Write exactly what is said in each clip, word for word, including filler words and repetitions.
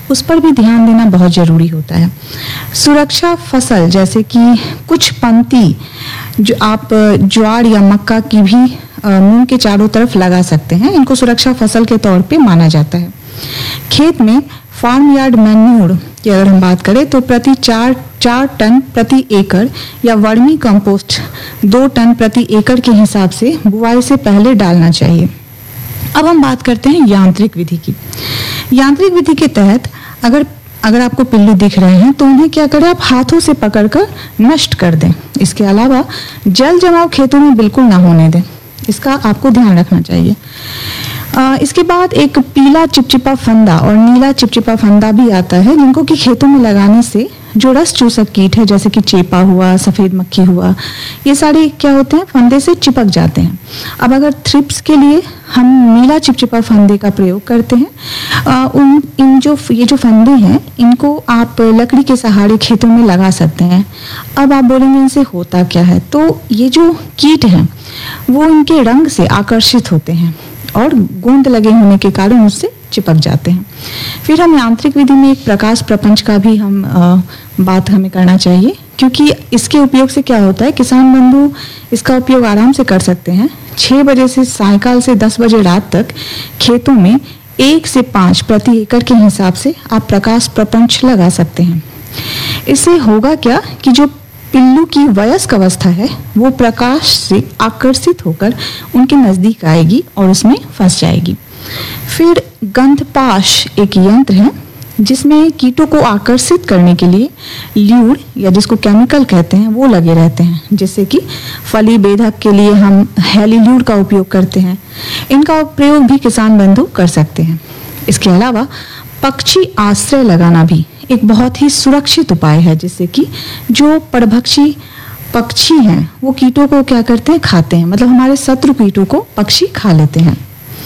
उस पर भी ध्यान देना बहुत ज़रूरी होता है। सुरक्षा फसल जैसे कि कुछ पंक्ति जो आप ज्वार या मक्का की भी मूंग के चारों तरफ लगा सकते हैं, इनको सुरक्षा फसल के तौर पे माना जाता है। खेत में फार्म यार्ड मैन्यूर की अगर हम बात करें तो प्रति चार चार टन प्रति एकड़ या वर्मी कंपोस्ट दो टन प्रति एकड़ के हिसाब से बुआई से पहले डालना चाहिए। अब हम बात करते हैं यांत्रिक विधि की। यांत्रिक विधि के तहत अगर अगर आपको पिल्लू दिख रहे हैं तो उन्हें क्या करें, आप हाथों से पकड़कर नष्ट कर दें। इसके अलावा जल जमाव खेतों में बिल्कुल ना होने दें, इसका आपको ध्यान रखना चाहिए। आ, इसके बाद एक पीला चिपचिपा फंदा और नीला चिपचिपा फंदा भी आता है, जिनको कि खेतों में लगाने से जो रस चूसक कीट है जैसे कि चेपा हुआ, सफ़ेद मक्खी हुआ, ये सारे क्या होते हैं, फंदे से चिपक जाते हैं। अब अगर थ्रिप्स के लिए हम नीला चिपचिपा फंदे का प्रयोग करते हैं, आ, उन इन जो ये जो फंदे हैं इनको आप लकड़ी के सहारे खेतों में लगा सकते हैं। अब आप बोलेंगे इनसे होता क्या है, तो ये जो कीट हैं वो इनके रंग से आकर्षित होते हैं और गोंद लगे होने के कारण उससे चिपक जाते हैं। फिर हम यांत्रिक विधि में एक प्रकाश प्रपंच का भी हम आ, बात हमें करना चाहिए, क्योंकि इसके उपयोग से क्या होता है, किसान बंधु इसका उपयोग आराम से कर सकते हैं। छः बजे से सायकाल से दस बजे रात तक खेतों में एक से पाँच प्रति एकड़ के हिसाब से आप प्रकाश प्रपंच लगा सकते हैं। इससे होगा क्या कि जो पिल्लू की वयस्क अवस्था है वो प्रकाश से आकर्षित होकर उनके नज़दीक आएगी और उसमें फंस जाएगी। फिर गंधपाश एक यंत्र है जिसमें कीटों को आकर्षित करने के लिए ल्यूर या जिसको केमिकल कहते हैं वो लगे रहते हैं, जैसे कि फली बेधक के लिए हम हेलील्यूर का उपयोग करते हैं। इनका प्रयोग भी किसान बंधु कर सकते हैं। इसके अलावा पक्षी आश्रय लगाना भी एक बहुत ही सुरक्षित उपाय है, जिससे कि जो परभक्षी पक्षी हैं वो कीटों को क्या करते हैं, खाते हैं, मतलब हमारे शत्रु कीटों को पक्षी खा लेते हैं।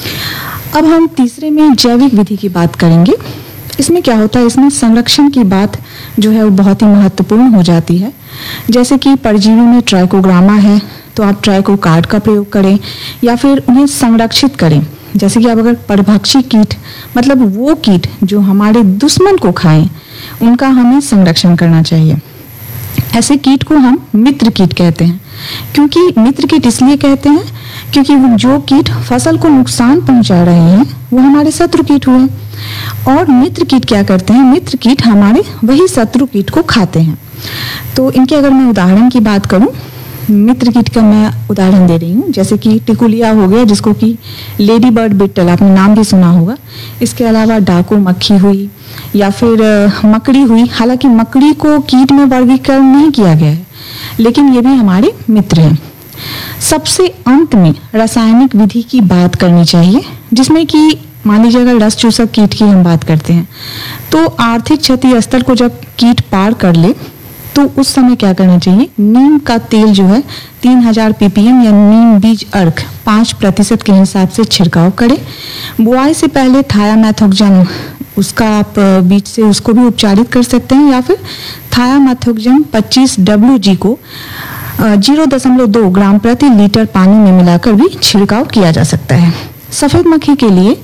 अब हम तीसरे में जैविक विधि की बात करेंगे। इसमें क्या होता है, इसमें संरक्षण की बात जो है वो बहुत ही महत्वपूर्ण हो जाती है। जैसे कि परजीवी में ट्राइकोग्रामा है तो आप ट्राइकोकार्ड का प्रयोग करें या फिर उन्हें संरक्षित करें। जैसे कि आप अगर परभक्षी कीट मतलब वो कीट जो हमारे दुश्मन को खाएं उनका हमें संरक्षण करना चाहिए। ऐसे कीट को हम मित्र कीट कहते हैं। क्योंकि मित्र कीट इसलिए कहते हैं क्योंकि वो जो कीट फसल को नुकसान पहुंचा रहे हैं वो हमारे शत्रु कीट हुए, और मित्र कीट क्या करते हैं, मित्र कीट हमारे वही शत्रु कीट को खाते हैं। तो इनके अगर मैं उदाहरण की बात करूं, मित्र कीट का मैं उदाहरण दे रही हूँ, जैसे कि टिकुलिया हो गया जिसको कि लेडी बर्ड बिट्टल आपने नाम भी सुना होगा। इसके अलावा डाकू मक्खी हुई या फिर मकड़ी हुई। हालांकि मकड़ी को कीट में वर्गीकरण नहीं किया गया है, लेकिन ये भी हमारे मित्र हैं। सबसे अंत में रासायनिक विधि की बात करनी चाहिए, जिसमें कि मान लीजिए अगर रस चूसक कीट की हम बात करते हैं तो आर्थिक क्षति स्तर को जब कीट पार कर ले तो उस समय क्या करना चाहिए, नीम का तेल जो है तीन हजार पीपीएम या नीम बीज अर्क पाँच प्रतिशत के हिसाब से छिड़काव करें। बुआई से पहले थायामेथोक्सम उसका आप बीज से उसको भी उपचारित कर सकते हैं, या फिर थायामेथोक्सम पच्चीस डब्ल्यू जी को जीरो दशमलव दो ग्राम प्रति लीटर पानी में मिलाकर भी छिड़काव किया जा सकता है। सफ़ेद मक्खी के लिए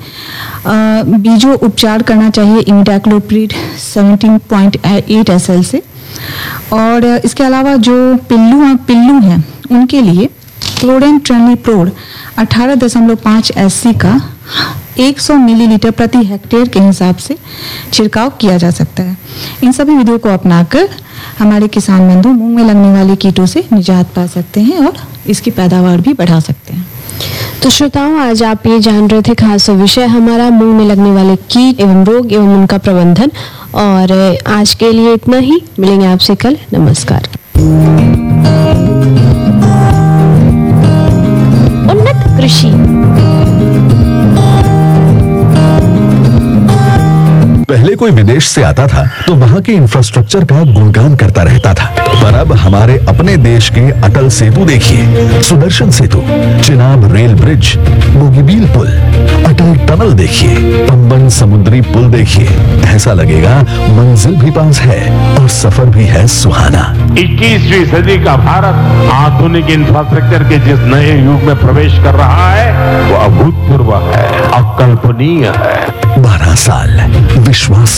बीजों उपचार करना चाहिए इमिडाक्लोप्रिड सत्रह पॉइंट आठ एस एल से। और इसके अलावा जो पिल्लू पिल्लू हैं उनके लिए क्लोरेन ट्रेनिप्रोड अठारह दशमलव पाँच एस सी का सौ मिलीलीटर प्रति हेक्टेयर के हिसाब से छिड़काव किया जा सकता है। इन सभी विधियों को अपनाकर हमारे किसान बंधु मूंग में लगने वाले कीटों से निजात पा सकते हैं और इसकी पैदावार भी बढ़ा सकते हैं। तो श्रोताओं, आज आप ये जान रहे थे खास विषय हमारा मूंग में लगने वाले कीट एवं रोग एवं उनका प्रबंधन। और आज के लिए इतना ही, मिलेंगे आपसे कल। नमस्कार। उन्नत कृषि। पहले कोई विदेश से आता था तो वहाँ के इंफ्रास्ट्रक्चर का गुणगान करता रहता था, पर अब हमारे अपने देश के अटल सेतु देखिए, सुदर्शन सेतु, चिनाब रेल ब्रिज, बोगीबील पुल, अटल टनल देखिए, पंबन समुद्री पुल देखिए। ऐसा लगेगा मंजिल भी पास है और सफर भी है सुहाना। इक्कीसवीं सदी का भारत आधुनिक इंफ्रास्ट्रक्चर के जिस नए युग में प्रवेश कर रहा है वो अभूतपूर्व है, अकल्पनीय है। बारह साल विश्वास